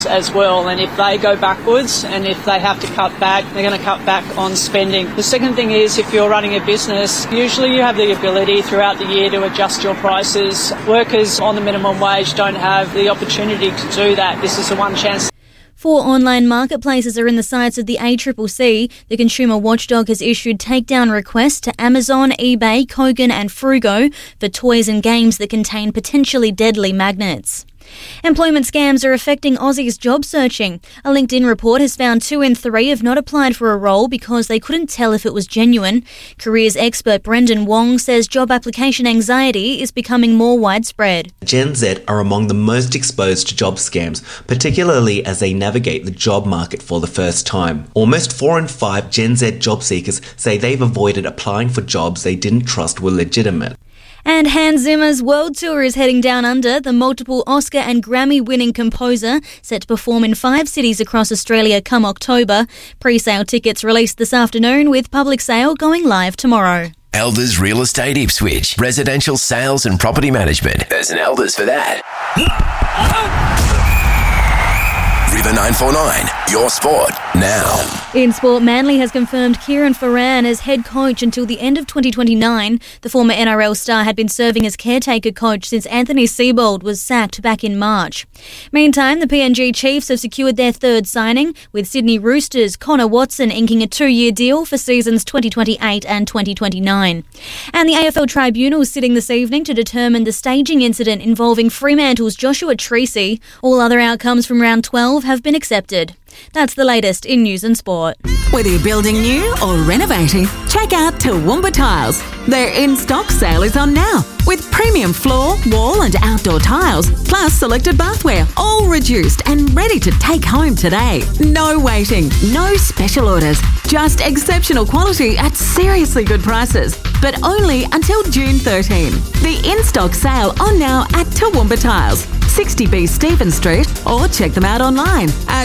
as well, and if they go backwards and if they have to cut back, they're going to cut back on spending. The second thing is, if you're running a business, usually you have the ability throughout the year to adjust your prices. Workers on the minimum wage don't have the opportunity to do that. This is the one chance. 4 online marketplaces are in the sights of the ACCC. The consumer watchdog has issued takedown requests to Amazon, eBay, Kogan and Frugo for toys and games that contain potentially deadly magnets. Employment scams are affecting Aussies' job searching. A LinkedIn report has found 2 in 3 have not applied for a role because they couldn't tell if it was genuine. Careers expert Brendan Wong says job application anxiety is becoming more widespread. Gen Z are among the most exposed to job scams, particularly as they navigate the job market for the first time. Almost 4 in 5 Gen Z job seekers say they've avoided applying for jobs they didn't trust were legitimate. And Hans Zimmer's world tour is heading down under. The multiple Oscar and Grammy-winning composer set to perform in 5 cities across Australia come October. Pre-sale tickets released this afternoon, with public sale going live tomorrow. Elders Real Estate Ipswich. Residential sales and property management. There's an Elders for that. River 949, your sport now. In sport, Manly has confirmed Kieran Foran as head coach until the end of 2029. The former NRL star had been serving as caretaker coach since Anthony Seibold was sacked back in March. Meantime, the PNG Chiefs have secured their 3rd signing, with Sydney Roosters' Connor Watson inking a 2-year deal for seasons 2028 and 2029. And the AFL Tribunal is sitting this evening to determine the staging incident involving Fremantle's Joshua Treacy. All other outcomes from round 12 have been accepted. That's the latest in news and sport. Whether you're building new or renovating, check out Toowoomba Tiles. Their in-stock sale is on now, with premium floor, wall and outdoor tiles, plus selected bathware, all reduced and ready to take home today. No waiting, no special orders, just exceptional quality at seriously good prices, but only until June 13. The in-stock sale on now at Toowoomba Tiles, 60B Stephen Street, or check them out online at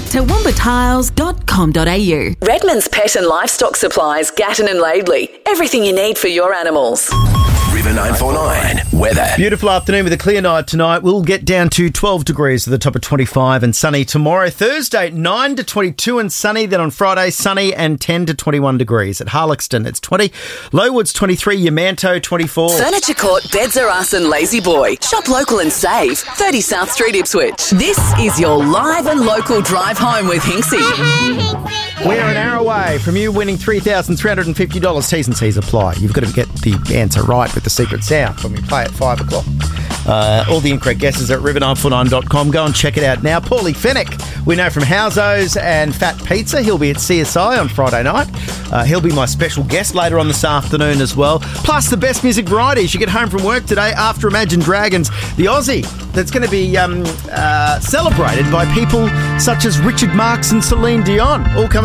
toowoomba.tiles.com.au. Redmond's Pet and Livestock Supplies, Gatton and Laidley. Everything you need for your animals. River 949, weather. Beautiful afternoon with a clear night tonight. We'll get down to 12 degrees at the top of 25 and sunny tomorrow. Thursday, 9 to 22 and sunny. Then on Friday, sunny and 10 to 21 degrees. At Harlexton, it's 20. Lowwoods, 23. Yamanto, 24. Furniture Court, Beds Are Us and Lazy Boy. Shop local and save. 30 South Street, Ipswich. This is your live and local drive home with Hinksy. We're an hour away from you winning $3,350. T's and C's apply. You've got to get the answer right with the secret sound when we play at 5 o'clock. All the incorrect guesses are at river949.com. Go and check it out now. Paulie Fennick, we know from Housos and Fat Pizza. He'll be at CSI on Friday night. He'll be my special guest later on this afternoon as well. Plus the best music varieties. You get home from work today after Imagine Dragons, the Aussie that's going to be celebrated by people such as Richard Marx and Celine Dion. All coming